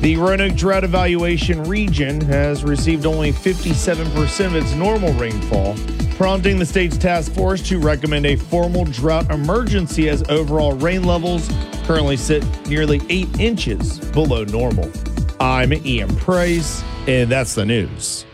The Roanoke Drought Evaluation Region has received only 57% of its normal rainfall, prompting the state's task force to recommend a formal drought emergency as overall rain levels currently sit nearly 8 inches below normal. I'm Ian Price, and that's the news.